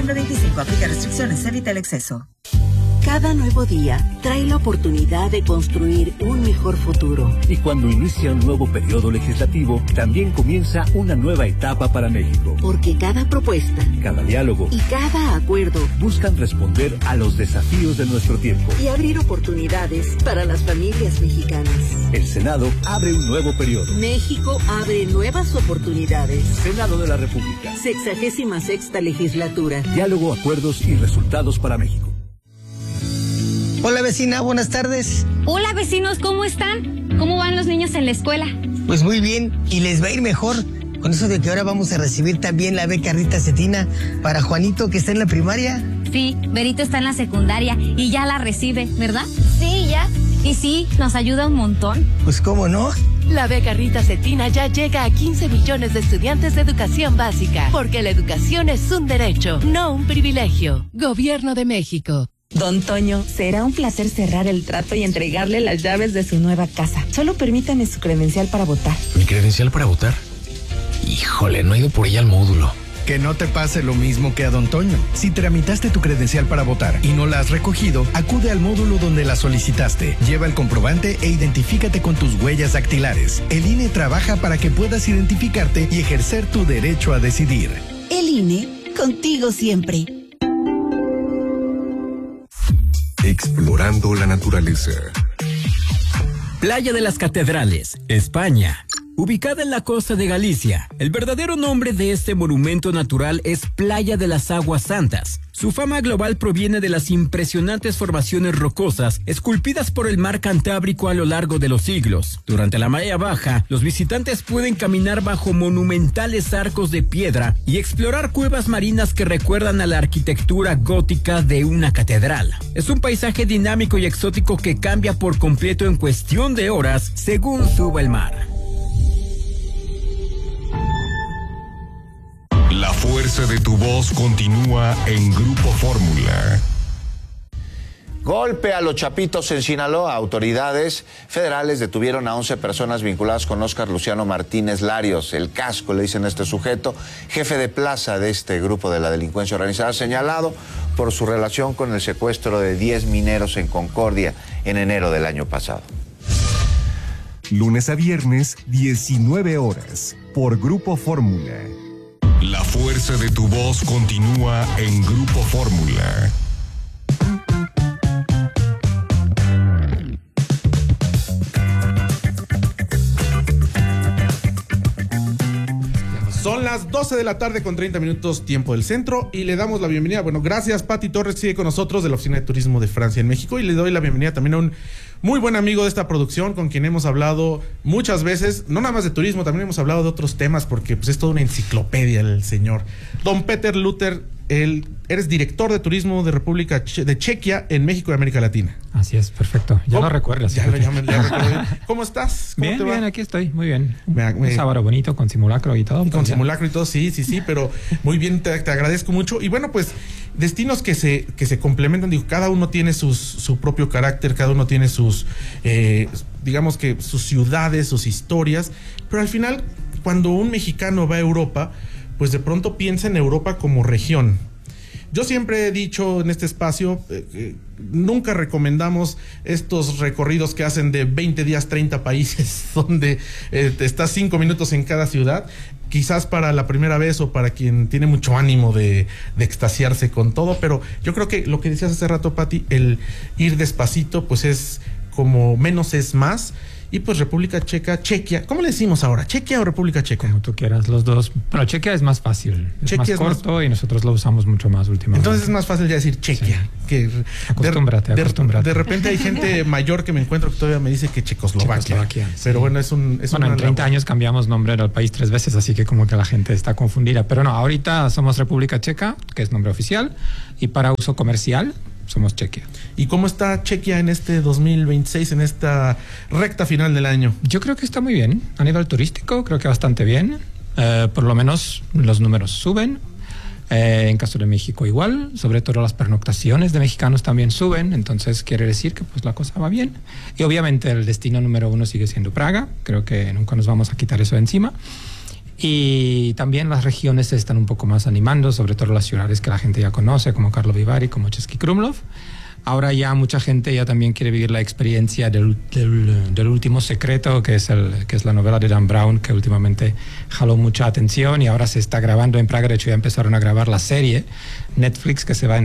diciembre 25. Aplica restricciones. Evita el exceso. Cada nuevo día trae la oportunidad de construir un mejor futuro. Y cuando inicia un nuevo periodo legislativo, también comienza una nueva etapa para México. Porque cada propuesta, cada diálogo y cada acuerdo buscan responder a los desafíos de nuestro tiempo y abrir oportunidades para las familias mexicanas. El Senado abre un nuevo periodo. México abre nuevas oportunidades. Senado de la República. 66ª legislatura. Diálogo, acuerdos y resultados para México. Hola vecina, buenas tardes. Hola vecinos, ¿cómo están? ¿Cómo van los niños en la escuela? Pues muy bien, y les va a ir mejor con eso de que ahora vamos a recibir también la beca Rita Cetina para Juanito, que está en la primaria. Sí, Berito está en la secundaria y ya la recibe, ¿verdad? Sí, ya. Y sí, nos ayuda un montón. Pues cómo no. La beca Rita Cetina ya llega a 15 millones de estudiantes de educación básica, porque la educación es un derecho, no un privilegio. Gobierno de México. Don Toño, será un placer cerrar el trato y entregarle las llaves de su nueva casa. Solo permítame su credencial para votar. ¿Mi credencial para votar? Híjole, no he ido por ella al módulo. Que no te pase lo mismo que a Don Toño. Si tramitaste tu credencial para votar y no la has recogido, acude al módulo donde la solicitaste. Lleva el comprobante e identifícate con tus huellas dactilares. El INE trabaja para que puedas identificarte y ejercer tu derecho a decidir. El INE, contigo siempre. Explorando la naturaleza. Playa de las Catedrales, España. Ubicada en la costa de Galicia, el verdadero nombre de este monumento natural es Playa de las Aguas Santas. Su fama global proviene de las impresionantes formaciones rocosas esculpidas por el mar Cantábrico a lo largo de los siglos. Durante la marea baja, los visitantes pueden caminar bajo monumentales arcos de piedra y explorar cuevas marinas que recuerdan a la arquitectura gótica de una catedral. Es un paisaje dinámico y exótico que cambia por completo en cuestión de horas según suba el mar. La fuerza de tu voz continúa en Grupo Fórmula. Golpe a los Chapitos en Sinaloa. Autoridades federales detuvieron a 11 personas vinculadas con Óscar Luciano Martínez Larios. El Casco, le dicen a este sujeto, jefe de plaza de este grupo de la delincuencia organizada, señalado por su relación con el secuestro de 10 mineros en Concordia en enero del año pasado. Lunes a viernes, 19 horas, por Grupo Fórmula. La fuerza de tu voz continúa en Grupo Fórmula. Son las 12 de la tarde con 30 minutos, tiempo del centro, y le damos la bienvenida. Bueno, gracias, Pati Torres, sigue con nosotros de la Oficina de Turismo de Francia en México, y le doy la bienvenida también a un muy buen amigo de esta producción con quien hemos hablado muchas veces, no nada más de turismo, también hemos hablado de otros temas porque pues es toda una enciclopedia el señor. Don Peter Luther, eres director de turismo de República de Chequia en México y América Latina. Así es, perfecto. Ya lo recuerdas. Ya recuerdo. ¿Cómo estás? ¿Cómo bien, te va? Bien, aquí estoy, muy bien. Un sábado bonito con simulacro y todo. Con simulacro y todo, sí, pero muy bien, te agradezco mucho. Y bueno, pues destinos que se complementan, digo, cada uno tiene su propio carácter, cada uno tiene sus, digamos que sus ciudades, sus historias, pero al final, cuando un mexicano va a Europa, pues de pronto piensa en Europa como región. Yo siempre he dicho en este espacio, nunca recomendamos estos recorridos que hacen de 20 días, 30 países, donde estás 5 minutos en cada ciudad. Quizás para la primera vez o para quien tiene mucho ánimo de extasiarse con todo, pero yo creo que lo que decías hace rato, Pati, el ir despacito, pues es como menos es más. Y pues República Checa, Chequia, ¿cómo le decimos ahora? ¿Chequia o República Checa? Como tú quieras, los dos. Pero Chequia es más fácil, es más corto y nosotros lo usamos mucho más últimamente. Entonces es más fácil ya decir Chequia. Sí. Que acostúmbrate. De repente hay gente mayor que me encuentro que todavía me dice que Checoslovaquia. Sí. Pero bueno, en 30 años cambiamos nombre al país 3 veces, así que como que la gente está confundida. Pero no, ahorita somos República Checa, que es nombre oficial, y para uso comercial somos Chequia. ¿Y cómo está Chequia en este 2026, en esta recta final del año? Yo creo que está muy bien. A nivel turístico, creo que bastante bien. Por lo menos los números suben. En caso de México igual. Sobre todo las pernoctaciones de mexicanos también suben. Entonces quiere decir que pues la cosa va bien. Y obviamente el destino número 1 sigue siendo Praga. Creo que nunca nos vamos a quitar eso de encima. Y también las regiones se están un poco más animando, sobre todo las ciudades que la gente ya conoce, como Karlovy Vary, como Český Krumlov. Ahora ya mucha gente ya también quiere vivir la experiencia del último secreto, que es la novela de Dan Brown, que últimamente jaló mucha atención y ahora se está grabando en Praga. De hecho ya empezaron a grabar la serie Netflix que se va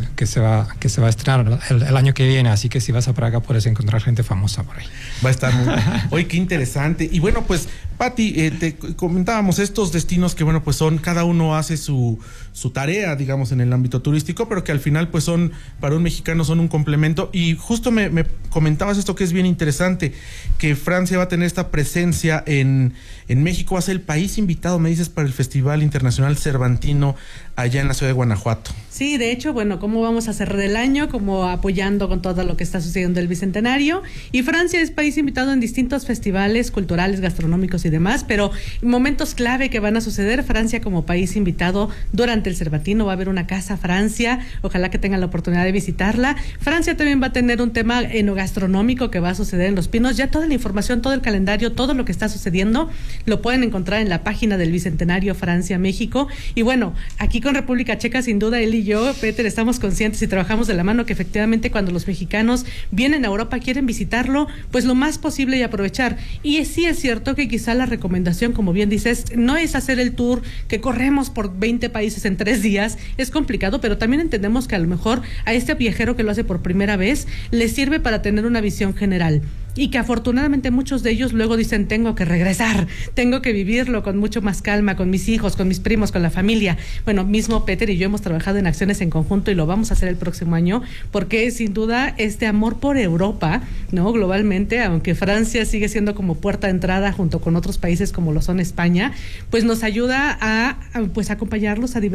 a estrenar el año que viene, así que si vas a Praga puedes encontrar gente famosa por ahí. Va a estar muy... Oye, qué interesante. Y bueno, pues Pati, te comentábamos estos destinos que bueno, pues cada uno hace su tarea, digamos, en el ámbito turístico, pero que al final pues para un mexicano son un complemento. Y justo me comentabas esto que es bien interesante, que Francia va a tener esta presencia en México, va a ser el país invitado, me dices, para el Festival Internacional Cervantino allá en la ciudad de Guanajuato. Sí, de hecho, bueno, ¿cómo vamos a cerrar el año? Como apoyando con todo lo que está sucediendo el Bicentenario. Y Francia es país invitado en distintos festivales culturales, gastronómicos y demás, pero momentos clave que van a suceder. Francia como país invitado durante el Cervantino, va a haber una casa Francia, ojalá que tengan la oportunidad de visitarla. Francia también va a tener un tema enogastronómico que va a suceder en Los Pinos. Ya toda la información, todo el calendario, todo lo que está sucediendo, lo pueden encontrar en la página del Bicentenario Francia-México. Y bueno, aquí con República Checa, sin duda, él y yo, Peter, estamos conscientes y trabajamos de la mano que efectivamente cuando los mexicanos vienen a Europa, quieren visitarlo, pues lo más posible y aprovechar. Y sí es cierto que quizá la recomendación, como bien dices, no es hacer el tour que corremos por 20 países en 3 días, es complicado, pero también entendemos que a lo mejor a este viajero que lo hace por primera vez, le sirve para tener una visión general. Y que afortunadamente muchos de ellos luego dicen, tengo que regresar, tengo que vivirlo con mucho más calma, con mis hijos, con mis primos, con la familia. Bueno, mismo Peter y yo hemos trabajado en acciones en conjunto y lo vamos a hacer el próximo año, porque sin duda este amor por Europa, ¿no? Globalmente, aunque Francia sigue siendo como puerta de entrada junto con otros países como lo son España, pues nos ayuda a pues acompañarlos a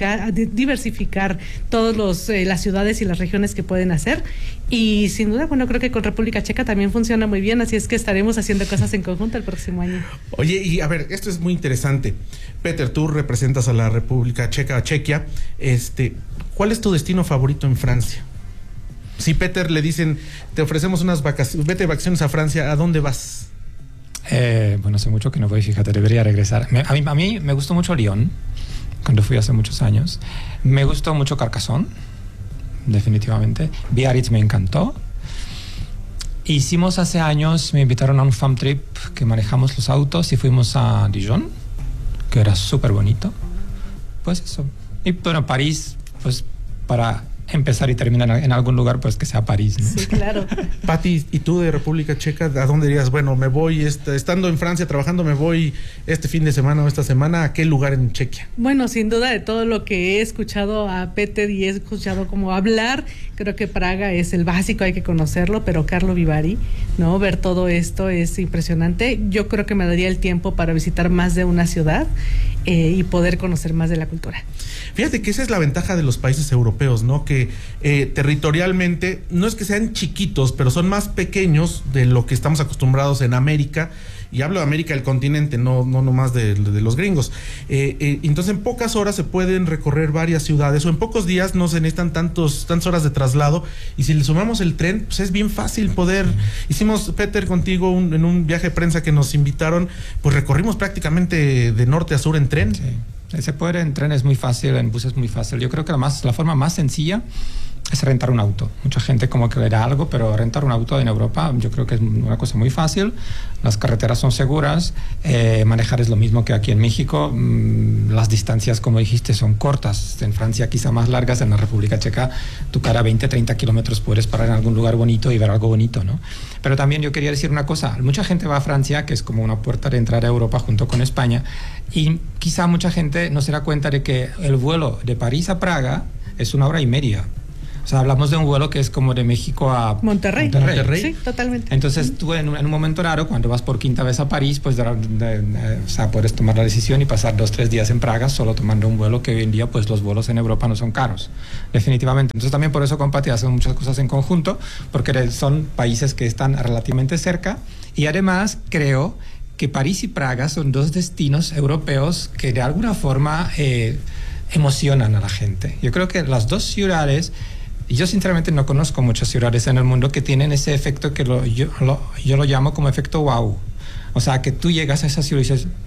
diversificar todas las ciudades y las regiones que pueden hacer. Y sin duda, bueno, creo que con República Checa también funciona muy bien, así es que estaremos haciendo cosas en conjunto el próximo año. Oye, y a ver, esto es muy interesante. Peter, tú representas a la República Checa, Chequia. ¿Cuál es tu destino favorito en Francia? Si Peter le dicen, te ofrecemos unas vacaciones, vete de vacaciones a Francia, ¿a dónde vas? Bueno, hace mucho que no voy, fíjate, debería regresar. A mí me gustó mucho Lyon, cuando fui hace muchos años. Me gustó mucho Carcassonne, definitivamente. Biarritz me encantó. Hicimos hace años, me invitaron a un farm trip que manejamos los autos y fuimos a Dijon, que era súper bonito. Pues eso. Y bueno, París, pues para empezar y terminar en algún lugar, pues que sea París, ¿no? Sí, claro. Pati, ¿y tú de República Checa, a dónde dirías? Bueno, me voy, estando en Francia trabajando, me voy este fin de semana o esta semana, ¿a qué lugar en Chequia? Bueno, sin duda de todo lo que he escuchado a Peter y he escuchado como hablar, creo que Praga es el básico, hay que conocerlo, pero Karlovy Vary, ¿no? Ver todo esto es impresionante. Yo creo que me daría el tiempo para visitar más de una ciudad y poder conocer más de la cultura. Fíjate que esa es la ventaja de los países europeos, ¿no? Que territorialmente no es que sean chiquitos, pero son más pequeños de lo que estamos acostumbrados en América. Y hablo de América del continente, no nomás de los gringos. Entonces en pocas horas se pueden recorrer varias ciudades, o en pocos días no se necesitan tantas horas de traslado. Y si le sumamos el tren, pues es bien fácil poder. Hicimos, Peter, contigo en un viaje de prensa que nos invitaron, pues recorrimos prácticamente de norte a sur en tren. Sí. Se puede en tren, es muy fácil, en bus es muy fácil. Yo creo que la forma más sencilla es rentar un auto. Mucha gente como que le da algo, pero rentar un auto en Europa yo creo que es una cosa muy fácil. Las carreteras son seguras, manejar es lo mismo que aquí en México. Las distancias, como dijiste, son cortas. En Francia quizá más largas, en la República Checa tú cada 20, 30 kilómetros puedes parar en algún lugar bonito y ver algo bonito, ¿no? Pero también yo quería decir una cosa. Mucha gente va a Francia, que es como una puerta de entrada a Europa junto con España, y quizá mucha gente no se da cuenta de que el vuelo de París a Praga es 1 hora y media. O sea, hablamos de un vuelo que es como de México a Monterrey. Sí, totalmente. Entonces tú en un momento raro, cuando vas por quinta vez a París, pues o sea, puedes tomar la decisión y pasar 2-3 días en Praga solo tomando un vuelo, que hoy en día pues los vuelos en Europa no son caros, definitivamente. Entonces también por eso con Pati hacemos muchas cosas en conjunto, porque son países que están relativamente cerca, y además creo que París y Praga son 2 destinos europeos que de alguna forma emocionan a la gente. Yo creo que las 2 ciudades, y yo sinceramente no conozco muchas ciudades en el mundo que tienen ese efecto que yo lo llamo como efecto wow. O sea, que tú llegas a esa ciudad y dices,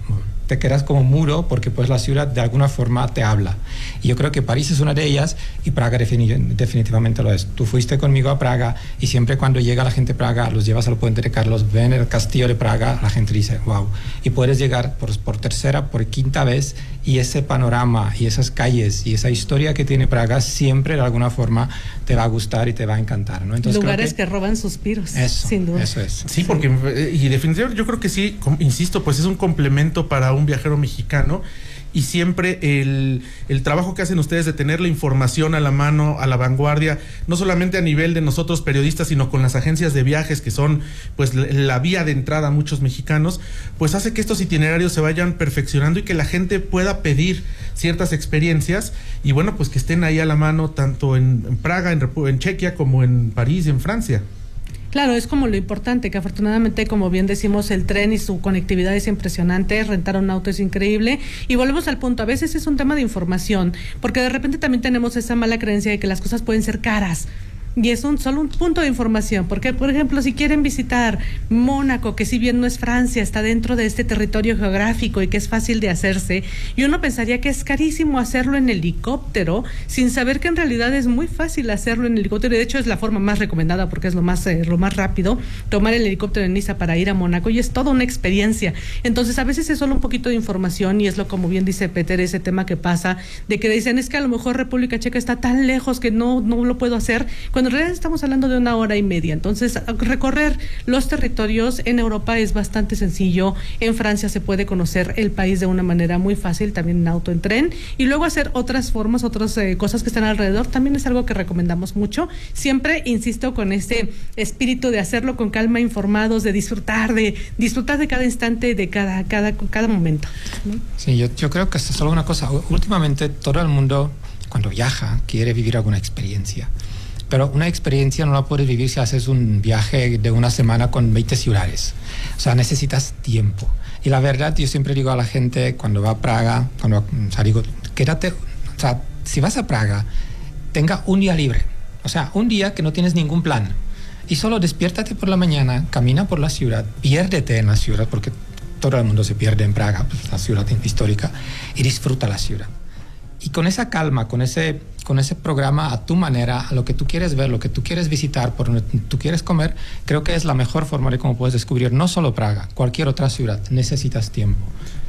te quedas como mudo porque pues la ciudad de alguna forma te habla. Y yo creo que París es una de ellas y Praga definitivamente lo es. Tú fuiste conmigo a Praga y siempre cuando llega la gente de Praga, los llevas al puente de Carlos, ven el castillo de Praga, la gente dice, wow. Y puedes llegar por tercera, por quinta vez y ese panorama y esas calles y esa historia que tiene Praga siempre de alguna forma te va a gustar y te va a encantar, ¿no? Entonces, lugares que roban suspiros, eso, sin duda. Eso es. Sí, porque y definitivamente yo creo que sí, insisto, pues es un complemento para un viajero mexicano y siempre el trabajo que hacen ustedes de tener la información a la mano, a la vanguardia, no solamente a nivel de nosotros periodistas, sino con las agencias de viajes que son pues la vía de entrada a muchos mexicanos, pues hace que estos itinerarios se vayan perfeccionando y que la gente pueda pedir ciertas experiencias y bueno, pues que estén ahí a la mano tanto en Praga, en Chequia, como en París y en Francia. Claro, es como lo importante, que afortunadamente, como bien decimos, el tren y su conectividad es impresionante, rentar un auto es increíble, y volvemos al punto, a veces es un tema de información, porque de repente también tenemos esa mala creencia de que las cosas pueden ser caras. Y es solo un punto de información, porque, por ejemplo, si quieren visitar Mónaco, que si bien no es Francia, está dentro de este territorio geográfico y que es fácil de hacerse, y uno pensaría que es carísimo hacerlo en helicóptero, sin saber que en realidad es muy fácil hacerlo en helicóptero, y de hecho es la forma más recomendada porque es lo más rápido, tomar el helicóptero en Niza para ir a Mónaco, y es toda una experiencia. Entonces, a veces es solo un poquito de información, y es lo, como bien dice Peter, ese tema que pasa, de que dicen, es que a lo mejor República Checa está tan lejos que no lo puedo hacer, cuando en realidad estamos hablando de 1 hora y media. Entonces, recorrer los territorios en Europa es bastante sencillo. En Francia se puede conocer el país de una manera muy fácil, también en auto, en tren, y luego hacer otras formas, otras cosas que están alrededor. También es algo que recomendamos mucho. Siempre, insisto, con este espíritu de hacerlo con calma, informados, de disfrutar de cada instante, de cada momento, ¿no? Sí, yo creo que esto es solo una cosa. Últimamente todo el mundo, cuando viaja, quiere vivir alguna experiencia. Pero una experiencia no la puedes vivir si haces un viaje de 1 semana con 20 ciudades. O sea, necesitas tiempo. Y la verdad, yo siempre digo a la gente cuando va a Praga, digo, quédate, o sea, si vas a Praga, tenga un día libre. O sea, un día que no tienes ningún plan. Y solo despiértate por la mañana, camina por la ciudad, piérdete en la ciudad, porque todo el mundo se pierde en Praga, pues, la ciudad histórica, y disfruta la ciudad. Y con esa calma, con ese programa a tu manera, a lo que tú quieres ver, lo que tú quieres visitar, por donde tú quieres comer, creo que es la mejor forma de cómo puedes descubrir no solo Praga, cualquier otra ciudad. Necesitas tiempo.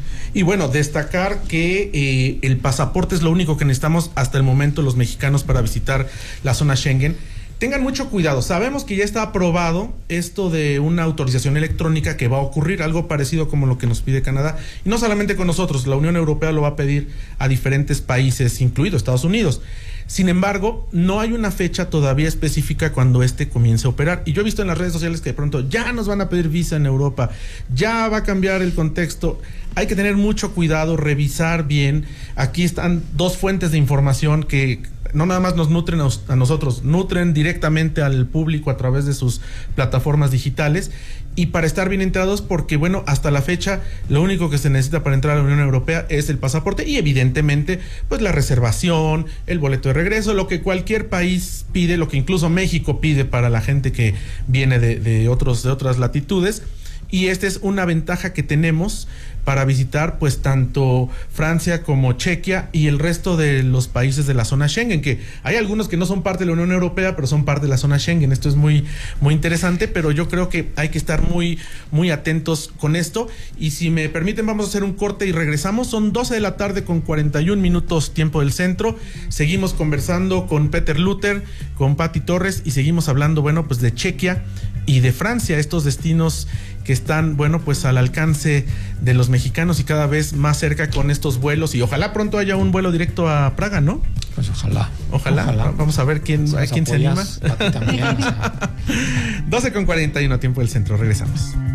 Y bueno, destacar que el pasaporte es lo único que necesitamos hasta el momento los mexicanos para visitar la zona Schengen. Tengan mucho cuidado, sabemos que ya está aprobado esto de una autorización electrónica que va a ocurrir, algo parecido como lo que nos pide Canadá, y no solamente con nosotros, la Unión Europea lo va a pedir a diferentes países, incluido Estados Unidos. Sin embargo, no hay una fecha todavía específica cuando comience a operar, y yo he visto en las redes sociales que de pronto ya nos van a pedir visa en Europa, ya va a cambiar el contexto. Hay que tener mucho cuidado, revisar bien. Aquí están 2 fuentes de información que no nada más nos nutren a nosotros, nutren directamente al público a través de sus plataformas digitales, y para estar bien entrados, porque bueno, hasta la fecha lo único que se necesita para entrar a la Unión Europea es el pasaporte y evidentemente pues la reservación, el boleto de regreso, lo que cualquier país pide, lo que incluso México pide para la gente que viene de otras latitudes. Y esta es una ventaja que tenemos para visitar pues tanto Francia como Chequia y el resto de los países de la zona Schengen, que hay algunos que no son parte de la Unión Europea, pero son parte de la zona Schengen. Esto es muy, muy interesante, pero yo creo que hay que estar muy, muy atentos con esto. Y si me permiten, vamos a hacer un corte y regresamos. Son 12 de la tarde con 41 minutos tiempo del centro. Seguimos conversando con Peter Luther, con Pati Torres, y seguimos hablando, bueno, pues de Chequia y de Francia, estos destinos que están, bueno, pues al alcance de los mexicanos y cada vez más cerca con estos vuelos, y ojalá pronto haya un vuelo directo a Praga, ¿no? Pues ojalá. Vamos a ver quién se anima. A ti también, o sea. 12 con 41 tiempo del centro, regresamos.